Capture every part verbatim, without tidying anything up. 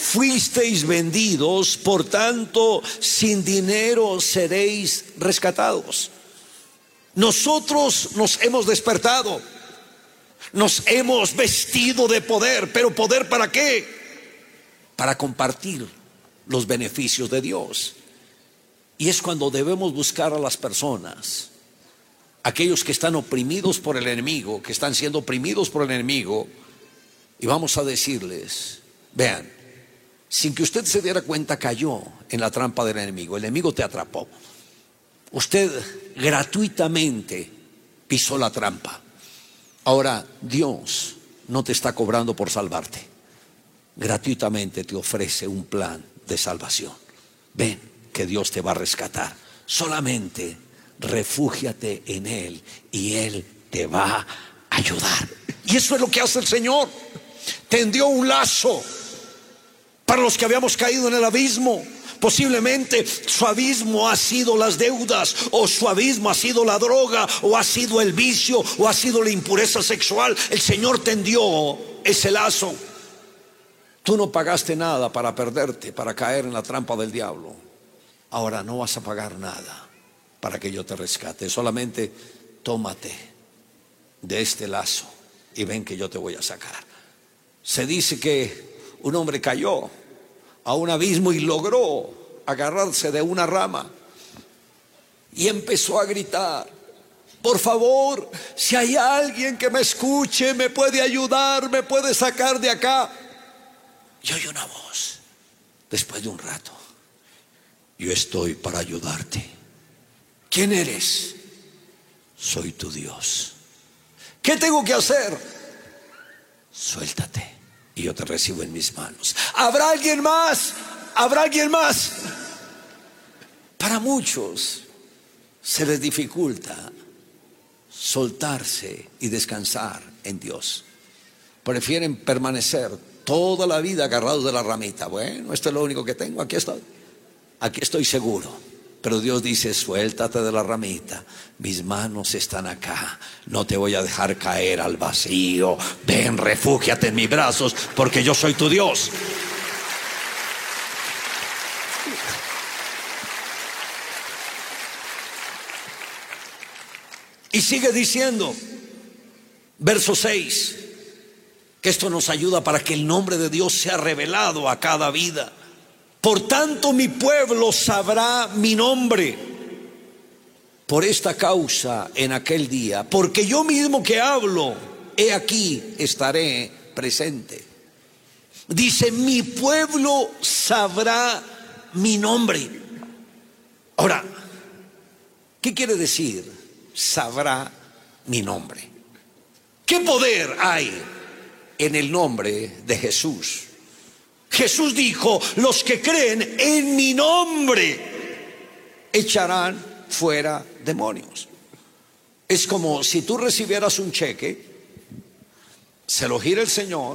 fuisteis vendidos, por tanto sin dinero seréis rescatados. Nosotros nos hemos despertado, nos hemos vestido de poder. ¿Pero poder para qué? Para compartir los beneficios de Dios. Y es cuando debemos buscar a las personas, aquellos que están oprimidos por el enemigo, que están siendo oprimidos por el enemigo, y vamos a decirles: vean, sin que usted se diera cuenta, cayó en la trampa del enemigo. El enemigo te atrapó. Usted gratuitamente pisó la trampa. Ahora Dios no te está cobrando por salvarte. Gratuitamente te ofrece un plan de salvación. Ven, que Dios te va a rescatar. Solamente refúgiate en Él y Él te va a ayudar. Y eso es lo que hace el Señor. Tendió un lazo para los que habíamos caído en el abismo. Posiblemente su abismo ha sido las deudas, o su abismo ha sido la droga, o ha sido el vicio, o ha sido la impureza sexual. El Señor tendió ese lazo. Tú no pagaste nada para perderte, para caer en la trampa del diablo. Ahora no vas a pagar nada para que yo te rescate. Solamente tómate de este lazo y ven que yo te voy a sacar. Se dice que un hombre cayó a un abismo y logró agarrarse de una rama y empezó a gritar: por favor, si hay alguien que me escuche, me puede ayudar, me puede sacar de acá. Y oye una voz después de un rato: yo estoy para ayudarte. ¿Quién eres? Soy tu Dios. ¿Qué tengo que hacer? Suéltate y yo te recibo en mis manos. ¿Habrá alguien más? ¿Habrá alguien más? Para muchos se les dificulta soltarse y descansar en Dios. Prefieren permanecer toda la vida agarrados de la ramita. Bueno, esto es lo único que tengo, aquí estoy. Aquí estoy seguro. Pero Dios dice: suéltate de la ramita, mis manos están acá, no te voy a dejar caer al vacío. Ven, refúgiate en mis brazos, porque yo soy tu Dios. Y sigue diciendo, verso seis, que esto nos ayuda para que el nombre de Dios sea revelado a cada vida. Por tanto mi pueblo sabrá mi nombre. Por esta causa en aquel día, porque yo mismo que hablo, he aquí estaré presente. Dice: mi pueblo sabrá mi nombre. Ahora, ¿qué quiere decir sabrá mi nombre? ¿Qué poder hay en el nombre de Jesús? Jesús dijo: los que creen en mi nombre echarán fuera demonios. Es como si tú recibieras un cheque, se lo gira el Señor,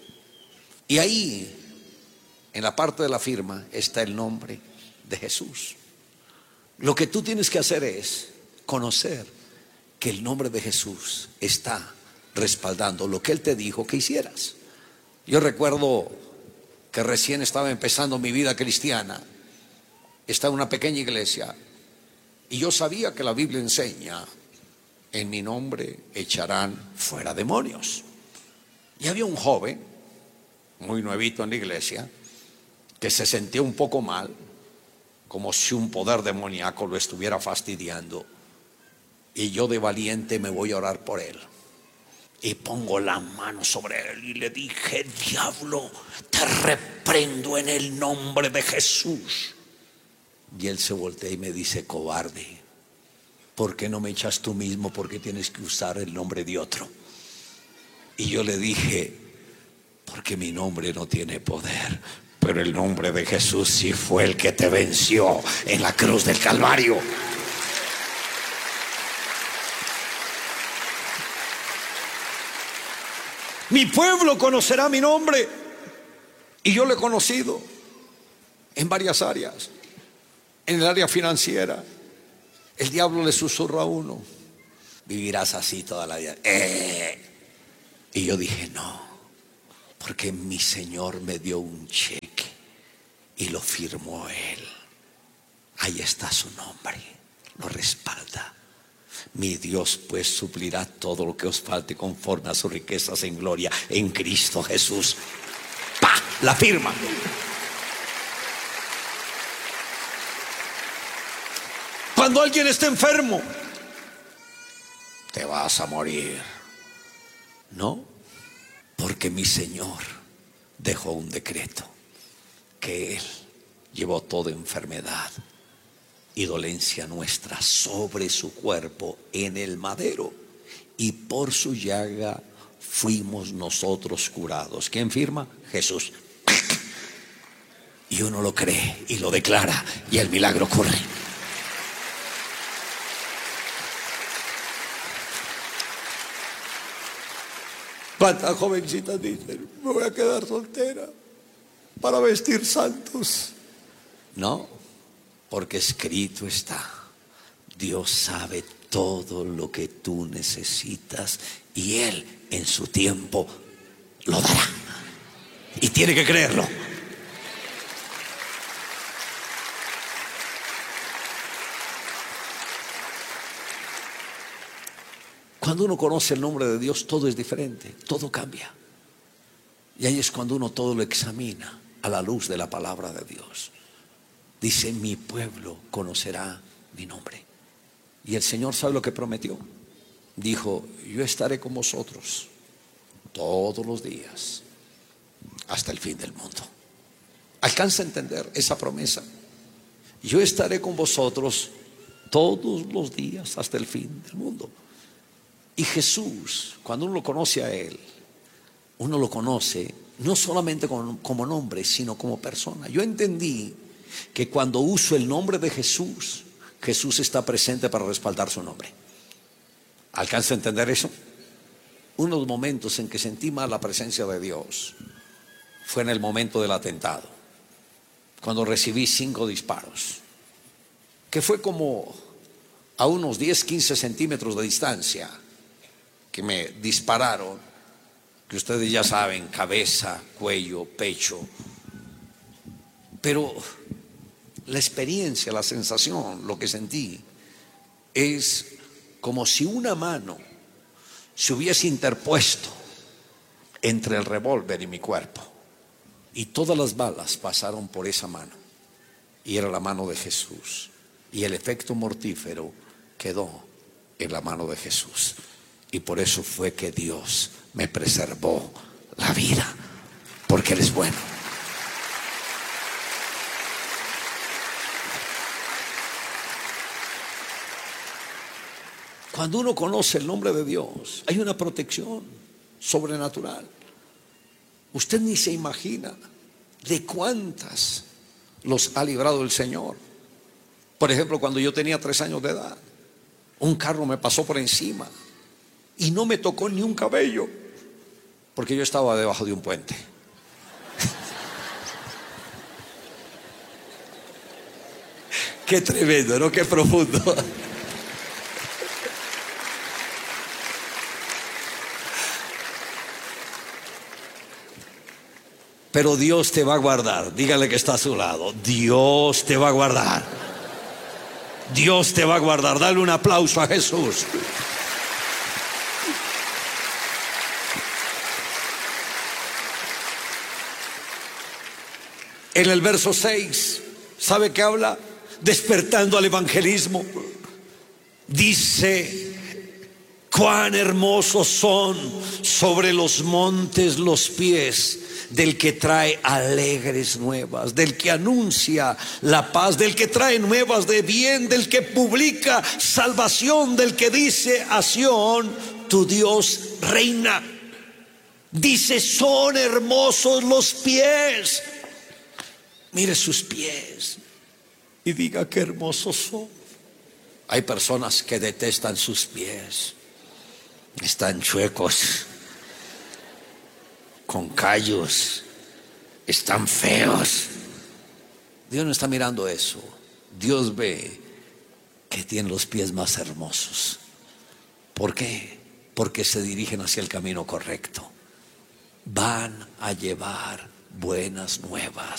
y ahí en la parte de la firma está el nombre de Jesús. Lo que tú tienes que hacer es conocer que el nombre de Jesús está respaldando lo que Él te dijo que hicieras. Yo recuerdo que recién estaba empezando mi vida cristiana, estaba en una pequeña iglesia, y yo sabía que la Biblia enseña: en mi nombre echarán fuera demonios. Y había un joven muy nuevito en la iglesia que se sentía un poco mal, como si un poder demoníaco lo estuviera fastidiando. Y yo de valiente me voy a orar por él. Y pongo la mano sobre él y le dije: diablo, te reprendo en el nombre de Jesús. Y él se voltea y me dice: cobarde, ¿por qué no me echas tú mismo? ¿Por qué tienes que usar el nombre de otro? Y yo le dije: porque mi nombre no tiene poder, pero el nombre de Jesús sí fue el que te venció en la cruz del Calvario. Mi pueblo conocerá mi nombre. Y yo lo he conocido en varias áreas. En el área financiera, el diablo le susurra a uno: vivirás así toda la vida. Eh. Y yo dije: no, porque mi Señor me dio un cheque y lo firmó Él. Ahí está su nombre, lo respalda. Mi Dios pues suplirá todo lo que os falte conforme a sus riquezas en gloria en Cristo Jesús. ¡Pah! La firma. Cuando alguien está enfermo, te vas a morir. No, porque mi Señor dejó un decreto que Él llevó toda enfermedad y dolencia nuestra sobre su cuerpo en el madero, y por su llaga fuimos nosotros curados. ¿Quién firma? Jesús. Y uno lo cree y lo declara y el milagro ocurre. ¿Cuántas jovencitas dicen: me voy a quedar soltera para vestir santos? No, porque escrito está: Dios sabe todo lo que tú necesitas y Él en su tiempo lo dará. Y tiene que creerlo. Cuando uno conoce el nombre de Dios, todo es diferente, todo cambia. Y ahí es cuando uno todo lo examina a la luz de la palabra de Dios. Dice: mi pueblo conocerá mi nombre. Y el Señor sabe lo que prometió. Dijo: yo estaré con vosotros todos los días hasta el fin del mundo. ¿Alcanza a entender esa promesa? Yo estaré con vosotros todos los días hasta el fin del mundo. Y Jesús, cuando uno lo conoce a Él, uno lo conoce no solamente como, como nombre, sino como persona. Yo entendí que cuando uso el nombre de Jesús, Jesús está presente para respaldar su nombre. ¿Alcanza a entender eso? Unos momentos en que sentí más la presencia de Dios fue en el momento del atentado, cuando recibí cinco disparos, que fue como a unos diez, quince centímetros de distancia, que me dispararon, que ustedes ya saben: cabeza, cuello, pecho. Pero la experiencia, la sensación, lo que sentí es como si una mano se hubiese interpuesto entre el revólver y mi cuerpo, y todas las balas pasaron por esa mano, y era la mano de Jesús, y el efecto mortífero quedó en la mano de Jesús. Y por eso fue que Dios me preservó la vida, porque Él es bueno. Cuando uno conoce el nombre de Dios, hay una protección sobrenatural. Usted ni se imagina de cuántas los ha librado el Señor. Por ejemplo, cuando yo tenía tres años de edad, un carro me pasó por encima y no me tocó ni un cabello, porque yo estaba debajo de un puente. Qué tremendo, ¿no? Qué profundo. Pero Dios te va a guardar. Dígale que está a su lado: Dios te va a guardar. Dios te va a guardar. Dale un aplauso a Jesús. En el verso seis, ¿sabe qué habla? Despertando al evangelismo. Dice: cuán hermosos son sobre los montes los pies del que trae alegres nuevas, del que anuncia la paz, del que trae nuevas de bien, del que publica salvación, del que dice a Sión: tu Dios reina. Dice: son hermosos los pies. Mire sus pies y diga: qué hermosos son. Hay personas que detestan sus pies. Están chuecos, con callos, están feos. Dios no está mirando eso. Dios ve que tienen los pies más hermosos. ¿Por qué? Porque se dirigen hacia el camino correcto. Van a llevar buenas nuevas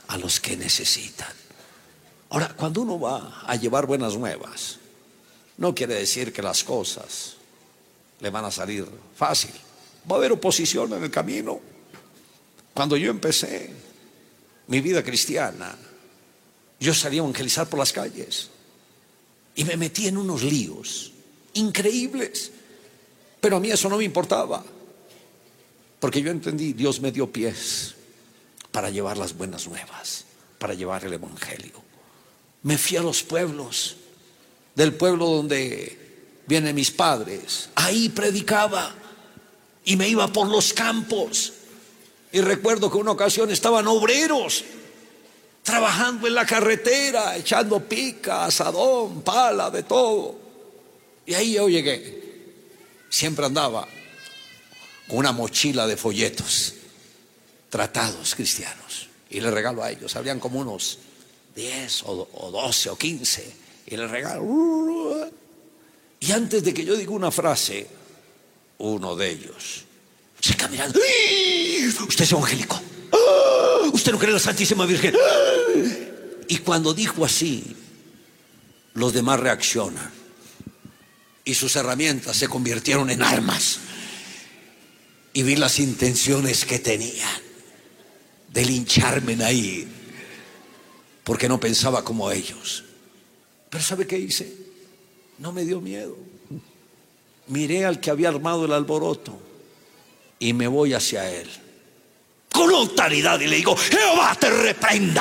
a los que necesitan. Ahora, cuando uno va a llevar buenas nuevas, no quiere decir que las cosas le van a salir fácil. Va a haber oposición en el camino. Cuando yo empecé mi vida cristiana, yo salí a evangelizar por las calles y me metí en unos líos increíbles, pero a mí eso no me importaba, porque yo entendí, Dios me dio pies para llevar las buenas nuevas, para llevar el evangelio. Me fui a los pueblos, del pueblo donde vienen mis padres, ahí predicaba y me iba por los campos. Y recuerdo que una ocasión estaban obreros trabajando en la carretera, echando pica, asadón, pala, de todo. Y ahí yo llegué. Siempre andaba con una mochila de folletos, tratados cristianos, y les regalo a ellos. Habían como unos diez o doce o quince, y les regalo. Y antes de que yo diga una frase, uno de ellos se queda mirando. Usted es evangélico. Usted no cree en la Santísima Virgen. Y cuando dijo así, los demás reaccionan y sus herramientas se convirtieron en armas. Y vi las intenciones que tenían de lincharme ahí, porque no pensaba como ellos. Pero ¿sabe qué hice? No me dio miedo. Miré al que había armado el alboroto y me voy hacia él con autoridad y le digo: Jehová te reprenda.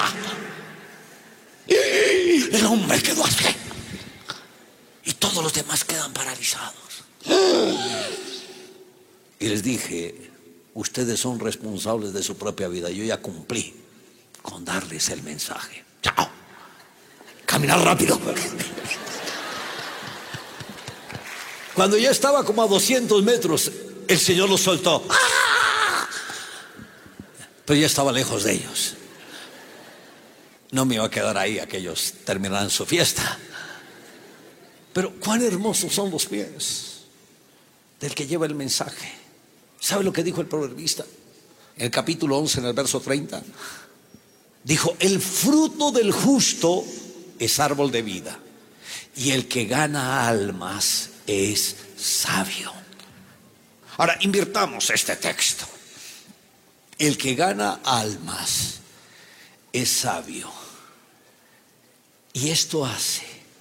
Y el hombre quedó así y todos los demás quedan paralizados. Y les dije: ustedes son responsables de su propia vida. Yo ya cumplí con darles el mensaje. Chao. Caminar rápido. Cuando ya estaba como a doscientos metros, el Señor los soltó. ¡Ah! Pero ya estaba lejos de ellos. No me iba a quedar ahí, aquellos terminarán su fiesta. Pero cuán hermosos son los pies del que lleva el mensaje. ¿Sabe lo que dijo el proverbista? En el capítulo once, en el verso treinta, dijo: el fruto del justo es árbol de vida, y el que gana almas es sabio. Ahora invirtamos este texto. El que gana almas es sabio. Y esto hace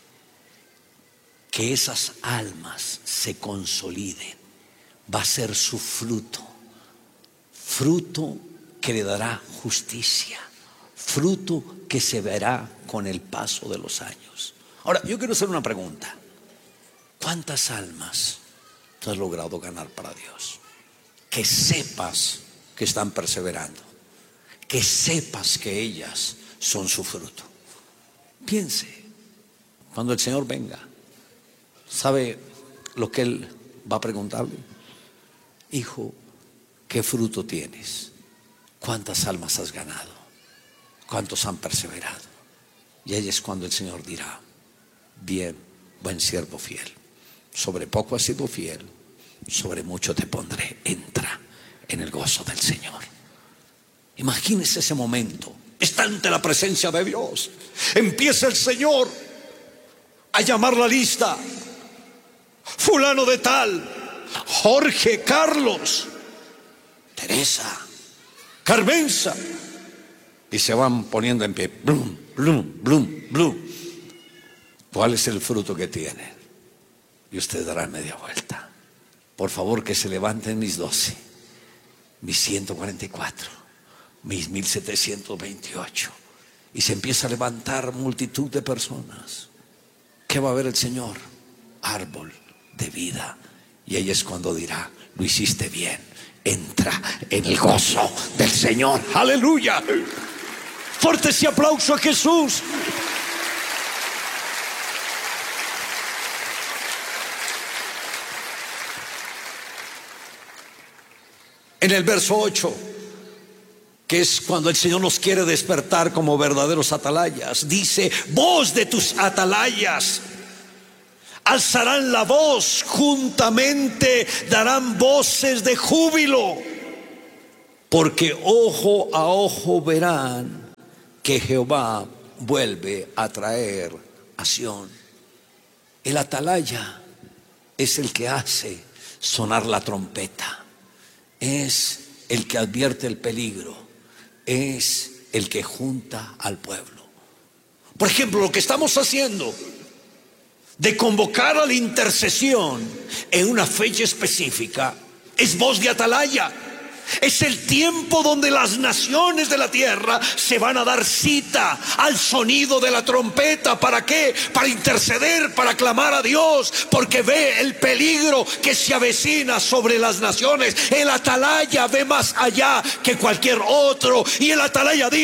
que esas almas se consoliden. Va a ser su fruto. Fruto que le dará justicia. Fruto que se verá con el paso de los años. Ahora, yo quiero hacer una pregunta. ¿Cuántas almas tú has logrado ganar para Dios? Que sepas que están perseverando, que sepas que ellas son su fruto. Piense, cuando el Señor venga, ¿sabe lo que Él va a preguntarle? Hijo, ¿qué fruto tienes? ¿Cuántas almas has ganado? ¿Cuántos han perseverado? Y ahí es cuando el Señor dirá: bien, buen siervo fiel. Sobre poco has sido fiel, sobre mucho te pondré. Entra en el gozo del Señor. Imagínese ese momento. Está ante la presencia de Dios. Empieza el Señor a llamar la lista. Fulano de tal, Jorge, Carlos, Teresa, Carmenza. Y se van poniendo en pie. Blum, blum, blum, blum. ¿Cuál es el fruto que tienen? Y usted dará media vuelta. Por favor, que se levanten mis doce, mis ciento cuarenta y cuatro, mis mil setecientos veintiocho. Y se empieza a levantar multitud de personas. ¿Qué va a ver el Señor? Árbol de vida. Y ahí es cuando dirá: lo hiciste bien, entra en el gozo del Señor. Aleluya. Fuerte ese aplauso a Jesús. En el verso ocho, que es cuando el Señor nos quiere despertar como verdaderos atalayas, dice: voz de tus atalayas alzarán la voz, juntamente darán voces de júbilo, porque ojo a ojo verán que Jehová vuelve a traer a Sión. El atalaya es el que hace sonar la trompeta, es el que advierte el peligro, es el que junta al pueblo. Por ejemplo, lo que estamos haciendo de convocar a la intercesión en una fecha específica es voz de atalaya. Es el tiempo donde las naciones de la tierra se van a dar cita al sonido de la trompeta. ¿Para qué? Para interceder, para clamar a Dios, porque ve el peligro que se avecina sobre las naciones. El atalaya ve más allá que cualquier otro, y el atalaya dice: